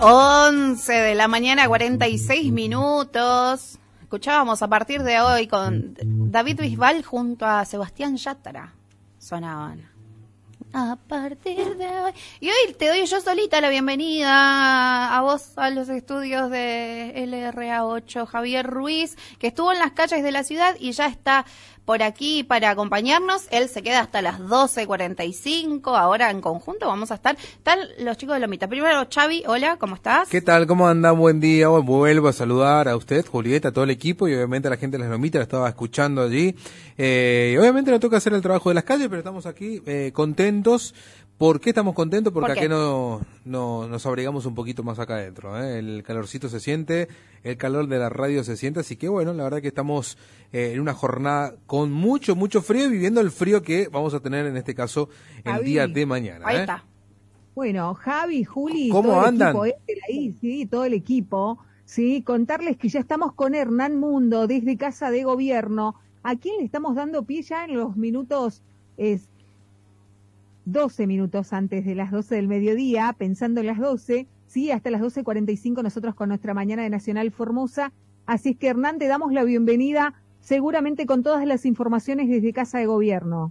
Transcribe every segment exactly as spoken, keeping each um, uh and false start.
once de la mañana, cuarenta y seis minutos. Escuchábamos a partir de hoy con David Bisbal junto a Sebastián Yatra. Sonaban. A partir de hoy. Y hoy te doy yo solita la bienvenida a vos a los estudios de L R A ocho. Javier Ruiz, que estuvo en las calles de la ciudad y ya está por aquí para acompañarnos. Él se queda hasta las doce cuarenta y cinco. Ahora en conjunto vamos a estar. Están los chicos de Lomita. Primero, Xavi, hola, ¿cómo estás? ¿Qué tal? ¿Cómo andan? Buen día. Hoy vuelvo a saludar a usted, Julieta, a todo el equipo y obviamente a la gente de las Lomitas, la estaba escuchando allí. Eh, obviamente nos toca hacer el trabajo de las calles, pero estamos aquí eh, contentos. ¿Por qué estamos contentos? Porque ¿Por aquí no, no, nos abrigamos un poquito más acá adentro, ¿eh? El calorcito se siente, el calor de la radio se siente, así que bueno, la verdad que estamos eh, en una jornada con mucho, mucho frío, viviendo el frío que vamos a tener en este caso el Javi, día de mañana. Ahí ¿eh? está. Bueno, Javi, Juli, ¿Cómo todo andan? el equipo, este, ahí, sí, todo el equipo, sí, contarles que ya estamos con Hernán Mundo desde Casa de Gobierno, a quien le estamos dando pie ya en los minutos, es doce minutos antes de las doce del mediodía, pensando en las doce, sí, hasta las doce cuarenta y cinco nosotros con nuestra mañana de Nacional Formosa, así es que Hernán, te damos la bienvenida, seguramente con todas las informaciones desde Casa de Gobierno.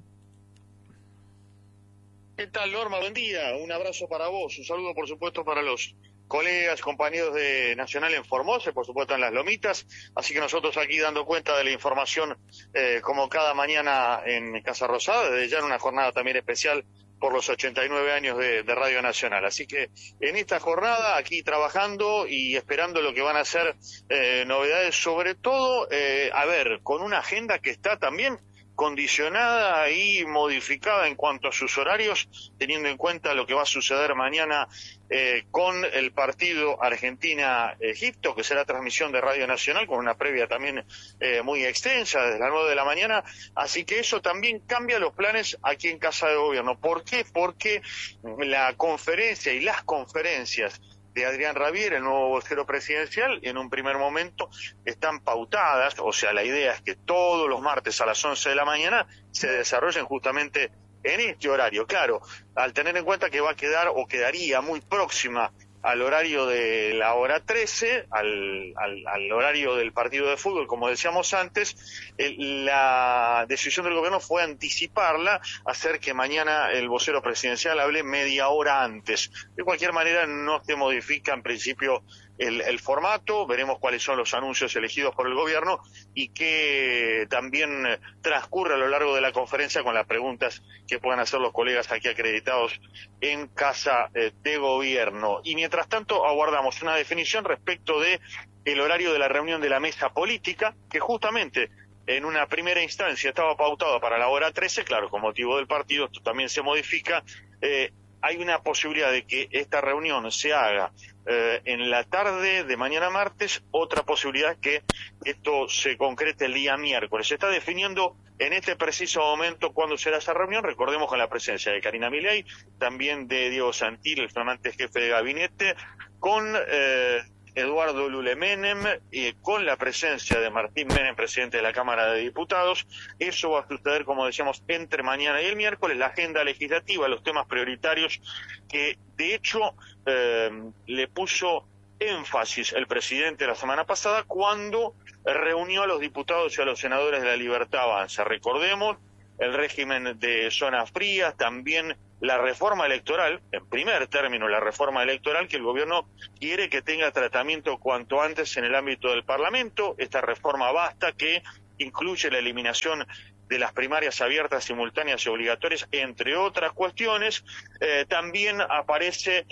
¿Qué tal, Norma? Buen día, un abrazo para vos, un saludo por supuesto para los colegas, compañeros de Nacional en Formosa y por supuesto en Las Lomitas, así que nosotros aquí dando cuenta de la información eh, como cada mañana en Casa Rosada, desde ya en una jornada también especial por los ochenta y nueve años de, de Radio Nacional. Así que en esta jornada aquí trabajando y esperando lo que van a ser eh, novedades, sobre todo, eh, a ver, con una agenda que está también condicionada y modificada en cuanto a sus horarios, teniendo en cuenta lo que va a suceder mañana eh, con el partido Argentina-Egipto, que será transmisión de Radio Nacional, con una previa también eh, muy extensa, desde las nueve de la mañana, así que eso también cambia los planes aquí en Casa de Gobierno. ¿Por qué? Porque la conferencia y las conferencias de Adrián Rabier, el nuevo vocero presidencial, en un primer momento están pautadas, o sea, la idea es que todos los martes a las once de la mañana se desarrollen justamente en este horario. Claro, al tener en cuenta que va a quedar o quedaría muy próxima al horario de la hora trece, al, al, al horario del partido de fútbol, como decíamos antes, el, la decisión del gobierno fue anticiparla, hacer que mañana el vocero presidencial hable media hora antes. De cualquier manera, no se modifica en principio el, el formato, veremos cuáles son los anuncios elegidos por el gobierno y que también transcurre a lo largo de la conferencia con las preguntas que puedan hacer los colegas aquí acreditados en Casa eh, de Gobierno. Y mientras tanto aguardamos una definición respecto de el horario de la reunión de la mesa política, que justamente en una primera instancia estaba pautado para la hora trece, claro, con motivo del partido, esto también se modifica. Eh, hay una posibilidad de que esta reunión se haga eh, en la tarde de mañana martes, otra posibilidad que esto se concrete el día miércoles. Se está definiendo en este preciso momento cuándo será esa reunión, recordemos con la presencia de Karina Milei, también de Diego Santil, el flamante jefe de gabinete, con eh, Eduardo Lule Menem, y con la presencia de Martín Menem, presidente de la Cámara de Diputados. Eso va a suceder, como decíamos, entre mañana y el miércoles, la agenda legislativa, los temas prioritarios que de hecho eh, le puso énfasis el presidente la semana pasada cuando reunió a los diputados y a los senadores de la Libertad Avanza. Recordemos el régimen de zonas frías, también la reforma electoral, en primer término la reforma electoral que el gobierno quiere que tenga tratamiento cuanto antes en el ámbito del Parlamento, esta reforma vasta que incluye la eliminación de las primarias abiertas, simultáneas y obligatorias, entre otras cuestiones. Eh, también aparece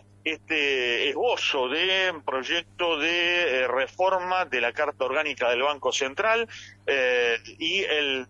este esbozo de proyecto de eh, reforma de la Carta Orgánica del Banco Central eh, y el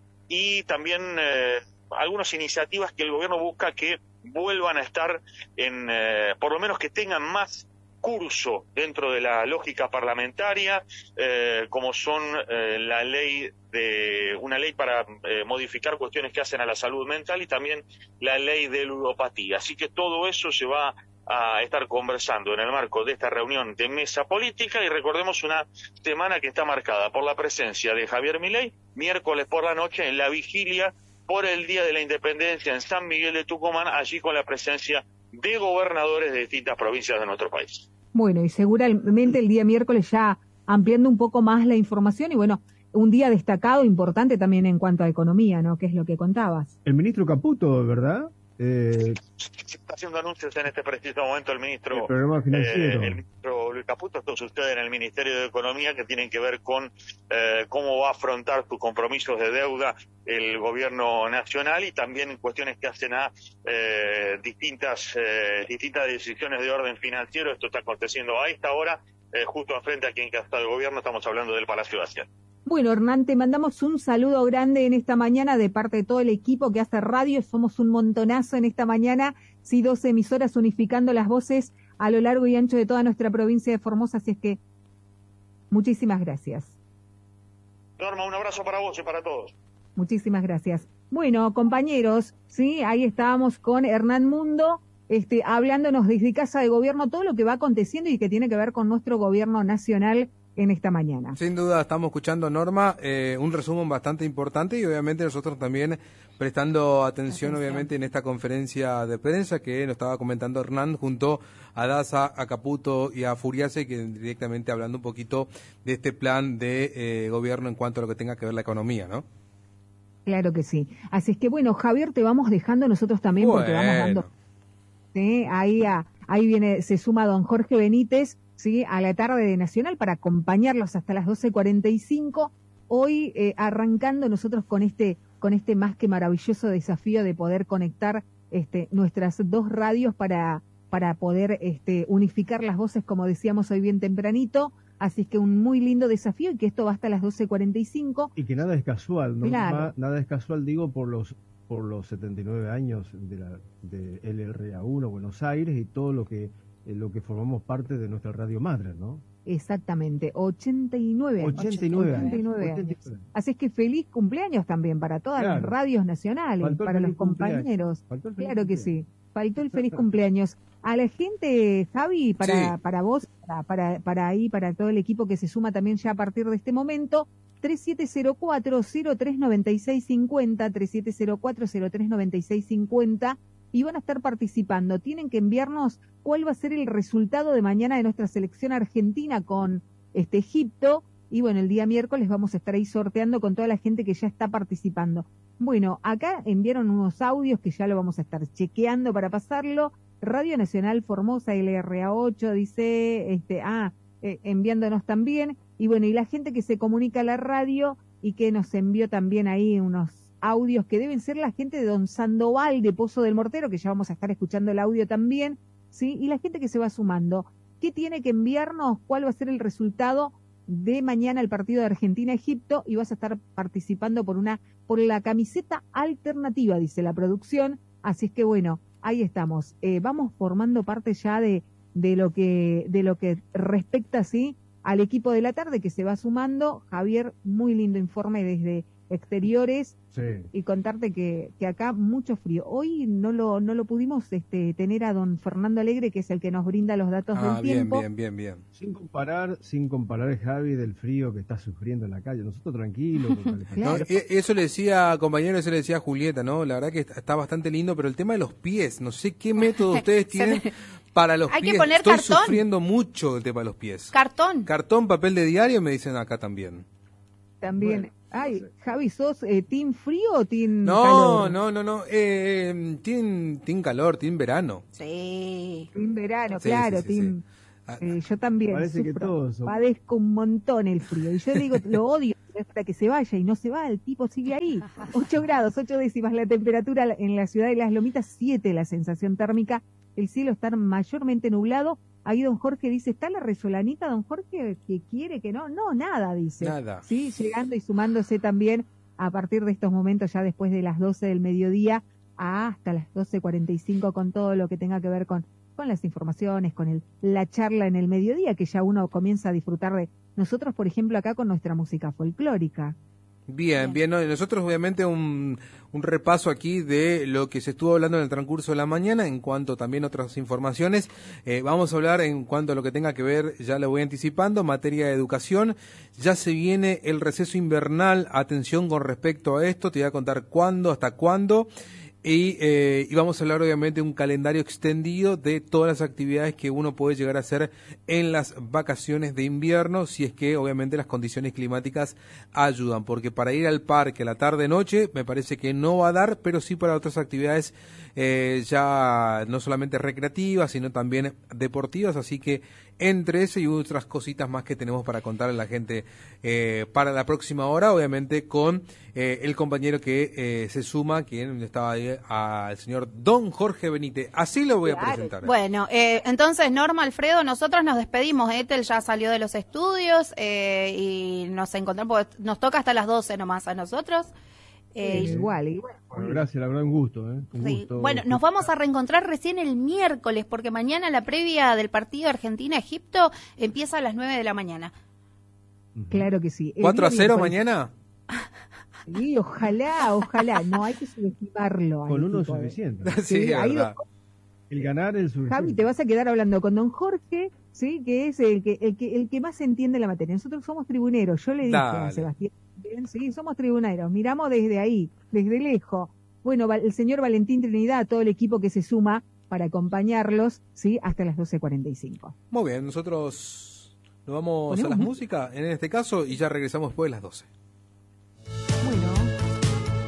y también eh, algunas iniciativas que el gobierno busca que vuelvan a estar en, eh, por lo menos que tengan más curso dentro de la lógica parlamentaria, eh, como son eh, la ley de una ley para eh, modificar cuestiones que hacen a la salud mental y también la ley de ludopatía. Así que todo eso se va a estar conversando en el marco de esta reunión de mesa política y recordemos una semana que está marcada por la presencia de Javier Milei, miércoles por la noche en la vigilia por el Día de la Independencia en San Miguel de Tucumán, allí con la presencia de gobernadores de distintas provincias de nuestro país. Bueno, y seguramente el día miércoles ya ampliando un poco más la información y bueno, un día destacado, importante también en cuanto a economía, ¿no? Que es lo que contabas. El ministro Caputo, ¿verdad? Eh... Se está haciendo anuncios en este preciso momento el ministro, el programa financiero. Eh, el ministro Luis Caputo. Esto sucede en el Ministerio de Economía, que tienen que ver con eh, cómo va a afrontar sus compromisos de deuda el gobierno nacional y también cuestiones que hacen a eh, distintas eh, distintas decisiones de orden financiero. Esto está aconteciendo a esta hora, eh, justo enfrente a quien está el gobierno. Estamos hablando del Palacio de Hacienda. Bueno, Hernán, te mandamos un saludo grande en esta mañana de parte de todo el equipo que hace radio. Somos un montonazo en esta mañana, sí, dos emisoras unificando las voces a lo largo y ancho de toda nuestra provincia de Formosa, así es que muchísimas gracias. Norma, un abrazo para vos y para todos. Muchísimas gracias. Bueno, compañeros, sí, ahí estábamos con Hernán Mundo, este, hablándonos desde Casa de Gobierno todo lo que va aconteciendo y que tiene que ver con nuestro gobierno nacional en esta mañana. Sin duda, estamos escuchando, Norma, eh, un resumen bastante importante y obviamente nosotros también prestando atención, atención, obviamente, en esta conferencia de prensa que nos estaba comentando Hernán junto a Daza, a Caputo y a Furiase, que directamente hablando un poquito de este plan de eh, gobierno en cuanto a lo que tenga que ver la economía, ¿no? Claro que sí. Así es que, bueno, Javier, te vamos dejando nosotros también bueno. porque vamos dando... ¿sí? Ahí, a, ahí viene, se suma don Jorge Benítez, ¿sí? A la tarde de Nacional para acompañarlos hasta las doce cuarenta y cinco. Hoy eh, arrancando nosotros con este con este más que maravilloso desafío de poder conectar este, nuestras dos radios para para poder este, unificar las voces, como decíamos hoy bien tempranito. Así es que un muy lindo desafío y que esto va hasta las doce cuarenta y cinco. Y que nada es casual, ¿no? Claro. Nada es casual, digo, por los por los setenta y nueve años de la de L R A uno Buenos Aires y todo lo que lo que formamos parte de nuestra radio madre, ¿no? Exactamente, ochenta y nueve años. ochenta y nueve ochenta y nueve años. Así es que feliz cumpleaños también para todas claro. las radios nacionales, Faltó para los compañeros. Claro que sí, faltó el feliz cumpleaños. A la gente, Javi, para, sí. para vos, para, para, para ahí, para todo el equipo que se suma también ya a partir de este momento, tres siete cero cuatro, cero tres nueve seis cinco cero, tres siete cero cuatro, cero tres nueve seis cinco cero, y van a estar participando. Tienen que enviarnos cuál va a ser el resultado de mañana de nuestra selección argentina con este Egipto, y bueno, el día miércoles vamos a estar ahí sorteando con toda la gente que ya está participando. Bueno, acá enviaron unos audios que ya lo vamos a estar chequeando para pasarlo. Radio Nacional Formosa L R A ocho dice, este, ah, eh, enviándonos también, y bueno, y la gente que se comunica a la radio y que nos envió también ahí unos audios que deben ser la gente de Don Sandoval de Pozo del Mortero, que ya vamos a estar escuchando el audio también, ¿sí? Y la gente que se va sumando, ¿qué tiene que enviarnos? ¿Cuál va a ser el resultado de mañana el partido de Argentina-Egipto? Y vas a estar participando por una, por la camiseta alternativa, dice la producción, así es que bueno, ahí estamos, eh, vamos formando parte ya de, de lo que, de lo que respecta, ¿sí?, al equipo de la tarde que se va sumando. Javier, muy lindo informe desde exteriores, sí. Y contarte que, que acá mucho frío. Hoy no lo no lo pudimos este, tener a don Fernando Alegre, que es el que nos brinda los datos ah, del bien, tiempo. bien, bien, bien. Sin comparar, sin comparar, Javi, del frío que está sufriendo en la calle. Nosotros tranquilos. Claro. No, eso le decía, compañero, eso le decía a Julieta, ¿no? La verdad que está bastante lindo, pero el tema de los pies, no sé qué método ustedes tienen para los Hay pies. Que poner Estoy cartón. sufriendo mucho el tema de los pies. Cartón. Cartón, papel de diario, me dicen acá también. También. Bueno, ay, Javi, ¿sos eh, team frío o team no, calor? No, no, no, eh, team, team calor, team verano. Sí. Team verano, sí, claro, sí, sí, team... Sí. Eh, yo también Parece sufro, que todos son... padezco un montón el frío. Y yo digo, lo odio, es para que se vaya, y no se va, el tipo sigue ahí. ocho grados, ocho décimas la temperatura en la ciudad de Las Lomitas, siete la sensación térmica, el cielo está mayormente nublado. Ahí don Jorge dice, ¿está la resolanita, don Jorge, que quiere que no? No, nada, dice. Nada. Sí, llegando y sumándose también a partir de estos momentos, ya después de las doce del mediodía, hasta las doce cuarenta y cinco, con todo lo que tenga que ver con, con las informaciones, con el, la charla en el mediodía, que ya uno comienza a disfrutar de nosotros, por ejemplo, acá con nuestra música folclórica. Bien, bien, ¿no? Nosotros obviamente un, un repaso aquí de lo que se estuvo hablando en el transcurso de la mañana, en cuanto también a otras informaciones. Eh, vamos a hablar en cuanto a lo que tenga que ver, ya lo voy anticipando, materia de educación. Ya se viene el receso invernal, atención con respecto a esto, te voy a contar cuándo, hasta cuándo. Y, eh, y vamos a hablar obviamente de un calendario extendido de todas las actividades que uno puede llegar a hacer en las vacaciones de invierno, si es que obviamente las condiciones climáticas ayudan, porque para ir al parque a la tarde-noche me parece que no va a dar, pero sí para otras actividades eh, ya no solamente recreativas, sino también deportivas, así que entre eso y otras cositas más que tenemos para contarle a la gente eh, para la próxima hora, obviamente con eh, el compañero que eh, se suma, quien estaba ahí, al señor Don Jorge Benítez. Así lo voy a presentar. Bueno, eh, entonces, Norma, Alfredo, nosotros nos despedimos. Ethel ya salió de los estudios eh, y nos encontramos, nos toca hasta las doce nomás a nosotros. Eh, Sí, igual, igual. Bueno, gracias, la verdad, un gusto. ¿eh? Un Sí. gusto. Bueno, nos vamos a reencontrar recién el miércoles, porque mañana la previa del partido Argentina-Egipto empieza a las nueve de la mañana. Claro que sí. El ¿cuatro a día cero miércoles- mañana? Sí, ojalá, ojalá. No hay que subestimarlo. Con al uno es equipo. suficiente. Sí, Sí, es ahí verdad. El ganar es suficiente. Javi, te vas a quedar hablando con don Jorge, sí, que es el que el que el que más entiende la materia. Nosotros somos tribuneros. Yo le dije Dale. a Sebastián, bien, sí, somos tribuneros. Miramos desde ahí, desde lejos. Bueno, va- el señor Valentín Trinidad, todo el equipo que se suma para acompañarlos, sí, hasta las doce cuarenta y cinco. Muy bien, nosotros nos vamos a Ponemos las mu- músicas en este caso y ya regresamos después de las doce.